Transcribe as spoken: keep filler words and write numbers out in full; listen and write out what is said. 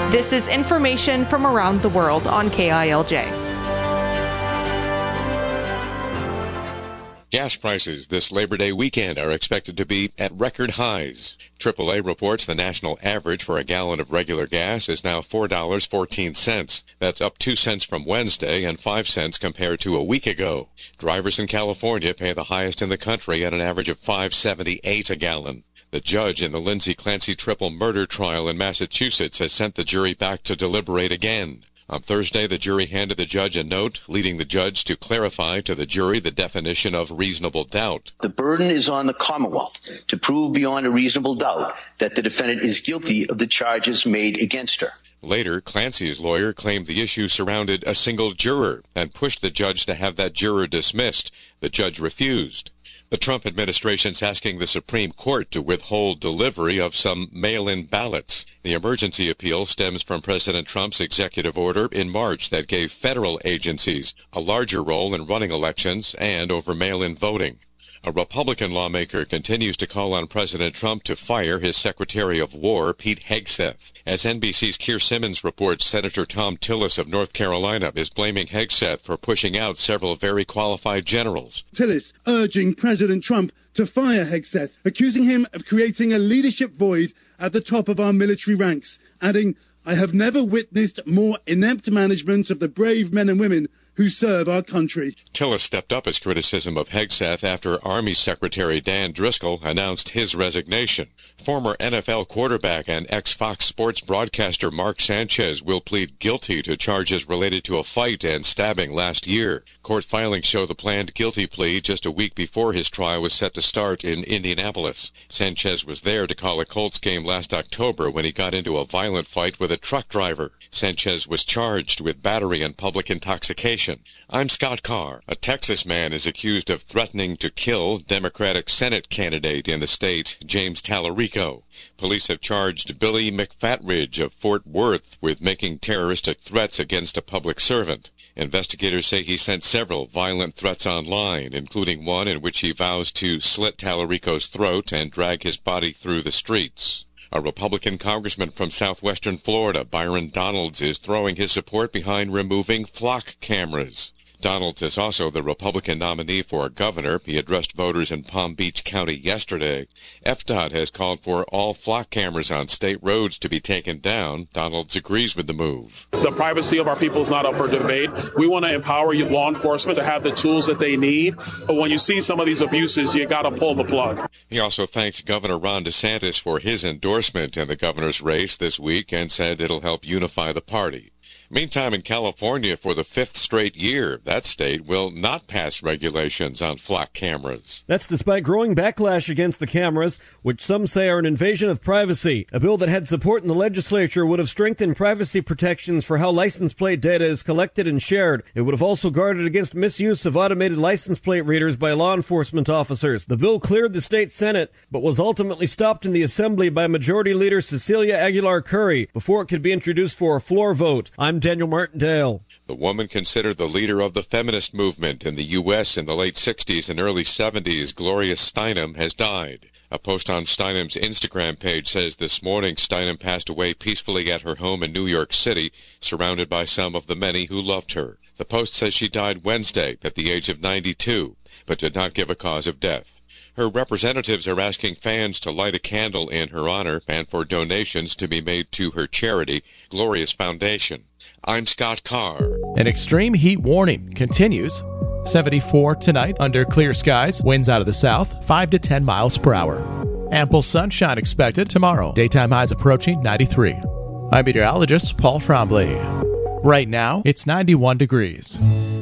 This is information from around the world on K I L J. Gas prices this Labor Day weekend are expected to be at record highs. triple A reports the national average for a gallon of regular gas is now four dollars and fourteen cents. That's up two cents from Wednesday and five cents compared to a week ago. Drivers in California pay the highest in the country at an average of five dollars and seventy-eight cents a gallon. The judge in the Lindsay Clancy triple murder trial in Massachusetts has sent the jury back to deliberate again. On Thursday, the jury handed the judge a note, leading the judge to clarify to the jury the definition of reasonable doubt. The burden is on the Commonwealth to prove beyond a reasonable doubt that the defendant is guilty of the charges made against her. Later, Clancy's lawyer claimed the issue surrounded a single juror and pushed the judge to have that juror dismissed. The judge refused. The Trump administration's asking the Supreme Court to withhold delivery of some mail-in ballots. The emergency appeal stems from President Trump's executive order in March that gave federal agencies a larger role in running elections and over mail-in voting. A Republican lawmaker continues to call on President Trump to fire his Secretary of War, Pete Hegseth. As N B C's Keir Simmons reports, Senator Tom Tillis of North Carolina is blaming Hegseth for pushing out several very qualified generals. Tillis urging President Trump to fire Hegseth, accusing him of creating a leadership void at the top of our military ranks, adding, "I have never witnessed more inept management of the brave men and women who serve our country." Tillis stepped up his criticism of Hegseth after Army Secretary Dan Driscoll announced his resignation. Former N F L quarterback and ex-Fox Sports broadcaster Mark Sanchez will plead guilty to charges related to a fight and stabbing last year. Court filings show the planned guilty plea just a week before his trial was set to start in Indianapolis. Sanchez was there to call a Colts game last October when he got into a violent fight with a truck driver. Sanchez was charged with battery and public intoxication. I'm Scott Carr. A Texas man is accused of threatening to kill Democratic Senate candidate in the state, James Tallarico. Police have charged Billy McFatridge of Fort Worth with making terroristic threats against a public servant. Investigators say he sent several violent threats online, including one in which he vows to slit Tallarico's throat and drag his body through the streets. A Republican congressman from southwestern Florida, Byron Donalds, is throwing his support behind removing flock cameras. Donalds is also the Republican nominee for governor. He addressed voters in Palm Beach County yesterday. F D O T has called for all flock cameras on state roads to be taken down. Donalds agrees with the move. The privacy of our people is not up for debate. We want to empower law enforcement to have the tools that they need. But when you see some of these abuses, you got to pull the plug. He also thanked Governor Ron DeSantis for his endorsement in the governor's race this week and said it'll help unify the party. Meantime, in California, for the fifth straight year, that state will not pass regulations on flock cameras. That's despite growing backlash against the cameras, which some say are an invasion of privacy. A bill that had support in the legislature would have strengthened privacy protections for how license plate data is collected and shared. It would have also guarded against misuse of automated license plate readers by law enforcement officers. The bill cleared the state Senate, but was ultimately stopped in the Assembly by Majority Leader Cecilia Aguilar Curry before it could be introduced for a floor vote. I'm Daniel Martindale. The woman considered the leader of the feminist movement in the U S in the late sixties and early seventies, Gloria Steinem, has died. A post on Steinem's Instagram page says this morning Steinem passed away peacefully at her home in New York City, surrounded by some of the many who loved her. The post says she died Wednesday at the age of ninety-two, but did not give a cause of death. Her representatives are asking fans to light a candle in her honor and for donations to be made to her charity, Gloria's Foundation. I'm Scott Carr. An extreme heat warning continues. seventy-four tonight under clear skies. Winds out of the south, five to ten miles per hour. Ample sunshine expected tomorrow. Daytime highs approaching ninety-three. I'm meteorologist Paul Trombley. Right now, it's ninety-one degrees.